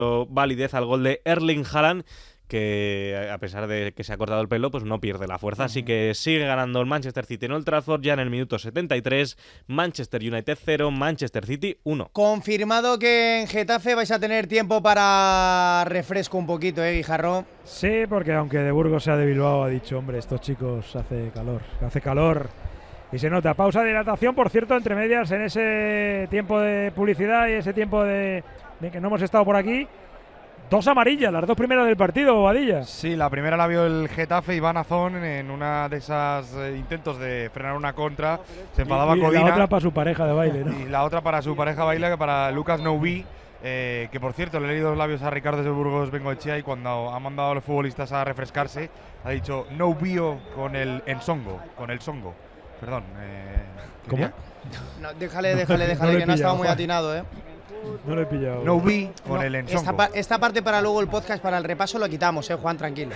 validez al gol de Erling Haaland, que a pesar de que se ha cortado el pelo, pues no pierde la fuerza. Así que sigue ganando el Manchester City en Old Trafford ya en el minuto 73. Manchester United 0, Manchester City 1. Confirmado que en Getafe vais a tener tiempo para refresco un poquito, Guijarro. Sí, porque aunque de Burgos sea de Bilbao, ha dicho, hombre, estos chicos hace calor. Y se nota. Pausa de hidratación, por cierto, entre medias, en ese tiempo de publicidad y ese tiempo de que no hemos estado por aquí. 2 amarillas, las 2 primeras del partido, Bobadilla. Sí, la primera la vio el Getafe, Iván Azón, en una de esas intentos de frenar una contra. Se enfadaba Codina. Y la otra para su pareja de baile, ¿no? Y la otra para su pareja de baile, que para Lucas Noubi, que por cierto le he leído los labios a Ricardo desde Burgos Bengoechea, y cuando ha mandado a los futbolistas a refrescarse, ha dicho Noubio con el Ensongo, con el Songo. Perdón. ¿Cómo? No, déjale, que no estaba muy atinado, No lo he pillado. No vi con el Ensongo. Esta parte para luego el podcast, para el repaso, lo quitamos, Juan, tranquilo.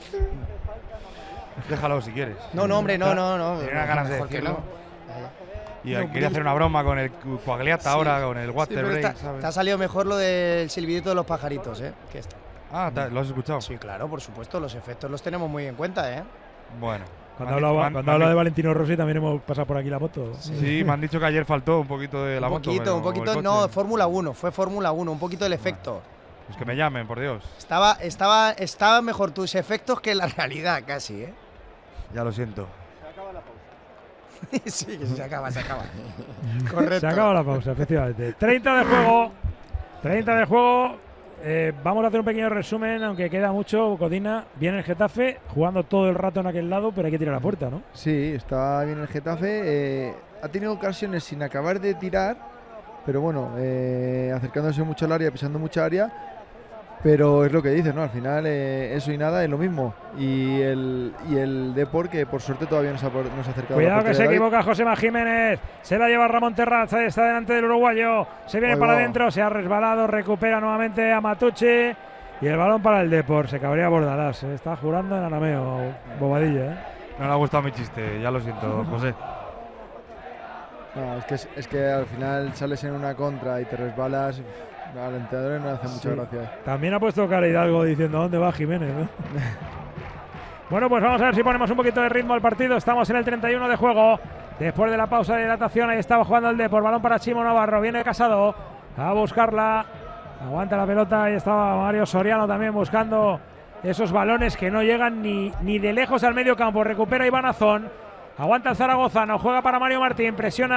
Déjalo si quieres. No, hombre, no. Tenía ganas de decirlo. No. Y quería hacer una broma con el Coagliata ahora, con el Water Break, ¿sabes? Te ha salido mejor lo del silbidito de los pajaritos, que esto. Ah, ¿lo has escuchado? Sí, claro, por supuesto, los efectos los tenemos muy en cuenta, Bueno. Cuando habla de Valentino Rossi también hemos pasado por aquí la moto. Sí, me han dicho que ayer faltó un poquito de la moto. Un poquito, no, Fórmula 1, fue Fórmula 1, un poquito del efecto. Pues que me llamen, por Dios. Estaba mejor tus efectos que la realidad, casi, Ya lo siento. Se acaba la pausa. Sí, que se acaba. Correcto. Se acaba la pausa, efectivamente. 30 de juego. Vamos a hacer un pequeño resumen, aunque queda mucho. Codina, viene el Getafe, jugando todo el rato en aquel lado, pero hay que tirar a puerta, ¿no? Sí, está bien el Getafe. Ha tenido ocasiones sin acabar de tirar, pero bueno, acercándose mucho al área, pisando mucha área. Pero es lo que dices, ¿no? Al final eso y nada es lo mismo. Y el Depor, que por suerte todavía no se ha acercado. Cuidado que se equivoca Josema Jiménez. Se la lleva Ramón Terraz, está delante del uruguayo. Se viene para adentro, se ha resbalado, recupera nuevamente a Matucci. Y el balón para el Depor. Se cabría Bordalás. Está jurando en Arameo, Bobadilla. No le ha gustado mi chiste, ya lo siento, José. No, es que al final sales en una contra y te resbalas. Al entrenador no le hace mucha gracia. También ha puesto cara Hidalgo diciendo ¿dónde va Jiménez? ¿no? Bueno, pues vamos a ver si ponemos un poquito de ritmo al partido. Estamos en el 31 de juego. Después de la pausa de hidratación, ahí estaba jugando el Depor. Balón para Chimo Navarro. Viene Casado a buscarla. Aguanta la pelota. Ahí estaba Mario Soriano también buscando esos balones que no llegan ni de lejos al medio campo. Recupera Iván Azón. Aguanta el zaragozano. Juega para Mario Martín. Presiona